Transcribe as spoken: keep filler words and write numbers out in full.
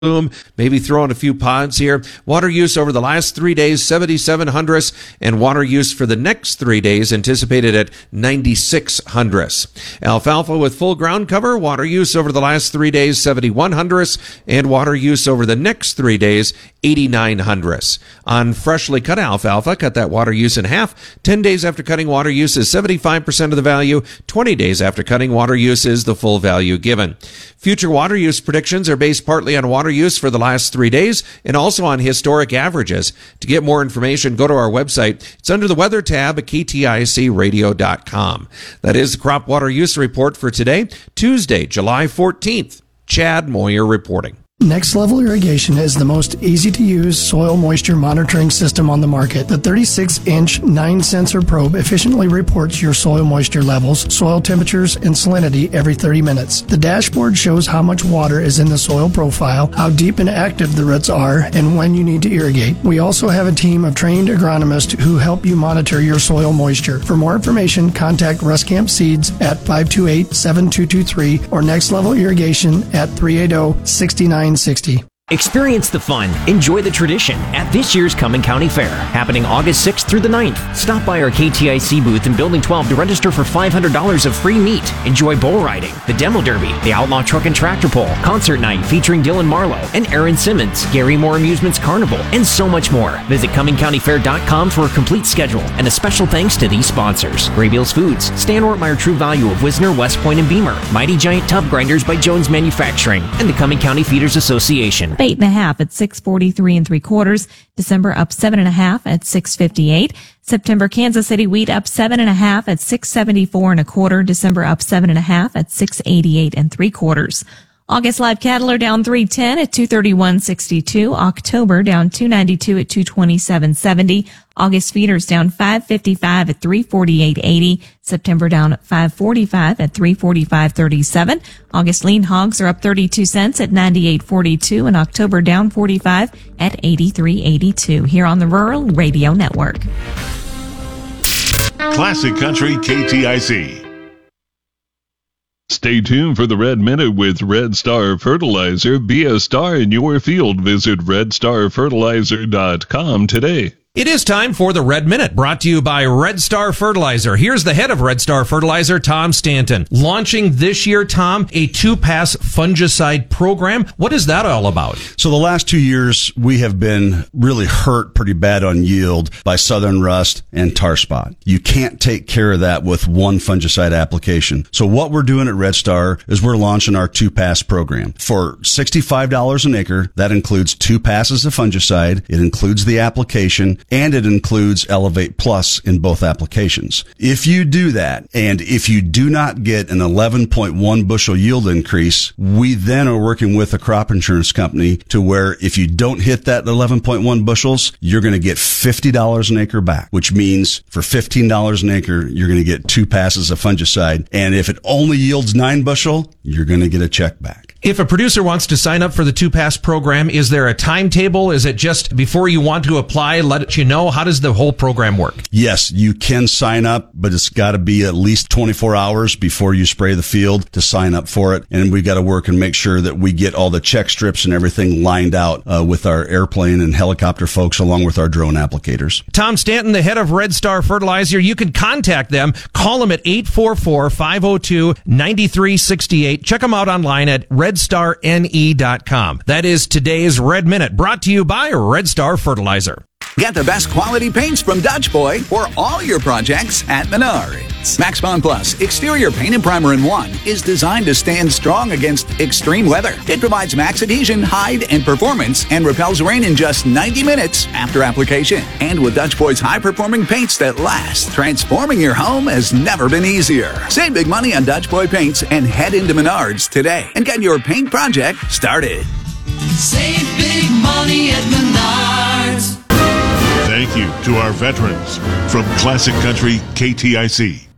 maybe throw in a few pods here. Water use over the last three days, seventy-seven hundredths, and water use for the next three days anticipated at ninety-six hundredths. Alfalfa with full ground cover, water use over the last three days, seventy-one hundredths, and water use over the next three days, eighty-nine hundredths. On freshly cut alfalfa, cut that water use in half. ten days after cutting, water use is seventy-five percent of the value. twenty days after cutting, water use is the full value given. Future water use predictions are based partly on water use for the last three days and also on historic averages. To get more information, go to our website. It's under the weather tab at K T I C radio dot com. That is the crop water use report for today, Tuesday, July fourteenth. Chad Moyer reporting. Next Level Irrigation is the most easy-to-use soil moisture monitoring system on the market. The thirty-six inch nine sensor probe efficiently reports your soil moisture levels, soil temperatures, and salinity every thirty minutes. The dashboard shows how much water is in the soil profile, how deep and active the roots are, and when you need to irrigate. We also have a team of trained agronomists who help you monitor your soil moisture. For more information, contact Ruscamp Seeds at five two eight, seven two two three or Next Level Irrigation at three eight zero, six nine sixty. Experience the fun, enjoy the tradition at this year's Cumming County Fair, happening August sixth through the ninth. Stop by our K T I C booth in Building twelve to register for five hundred dollars of free meat. Enjoy bull riding, the demo derby, the outlaw truck and tractor pull, concert night featuring Dylan Marlowe and Aaron Simmons, Gary Moore Amusements Carnival, and so much more. Visit Cumming County Fair dot com for a complete schedule, and a special thanks to these sponsors: Graybeals Foods, Stan Ortmeyer True Value of Wisner, West Point, and Beamer, Mighty Giant Tub Grinders by Jones Manufacturing, and the Cumming County Feeders Association. Eight and a half at six forty-three and three quarters. December up seven and a half at six fifty-eight. September Kansas City wheat up seven and a half at six seventy-four and a quarter. December up seven and a half at six eighty-eight and three quarters. August live cattle are down three ten at two thirty-one sixty-two. October down two ninety-two at two twenty-seven seventy. August feeders down five fifty-five at three forty-eight eighty. September down five forty-five at three forty-five thirty-seven. August lean hogs are up thirty-two cents at ninety-eight forty-two, and October down forty-five at eighty-three eighty-two. Here on the Rural Radio Network. Classic Country K T I C. Stay tuned for the Red Minute with Red Star Fertilizer. Be a star in your field. Visit red star fertilizer dot com today. It is time for the Red Minute, brought to you by Red Star Fertilizer. Here's the head of Red Star Fertilizer, Tom Stanton. Launching this year, Tom, a two-pass fungicide program. What is that all about? So the last two years, we have been really hurt pretty bad on yield by southern rust and tar spot. You can't take care of that with one fungicide application. So what we're doing at Red Star is we're launching our two-pass program. For sixty-five dollars an acre, that includes two passes of fungicide. It includes the application, and it includes Elevate Plus in both applications. If you do that, and if you do not get an eleven point one bushel yield increase, we then are working with a crop insurance company to where if you don't hit that eleven point one bushels, you're going to get fifty dollars an acre back, which means for fifteen dollars an acre, you're going to get two passes of fungicide. And if it only yields nine bushel, you're going to get a check back. If a producer wants to sign up for the two-pass program, is there a timetable? Is it just before you want to apply, let you know? How does the whole program work? Yes, you can sign up, but it's got to be at least twenty-four hours before you spray the field to sign up for it. And we've got to work and make sure that we get all the check strips and everything lined out uh, with our airplane and helicopter folks along with our drone applicators. Tom Stanton, the head of Red Star Fertilizer. You can contact them. Call them at eight four four, five oh two, nine three six eight. Check them out online at red star N E dot com. That is today's Red Minute, brought to you by Red Star Fertilizer. Get the best quality paints from Dutch Boy for all your projects at Menards. Max Bond Plus Exterior Paint and Primer in one is designed to stand strong against extreme weather. It provides max adhesion, hide, and performance and repels rain in just ninety minutes after application. And with Dutch Boy's high-performing paints that last, transforming your home has never been easier. Save big money on Dutch Boy paints and head into Menards today and get your paint project started. Save big money at Menards. Thank you to our veterans from Classic Country K T I C.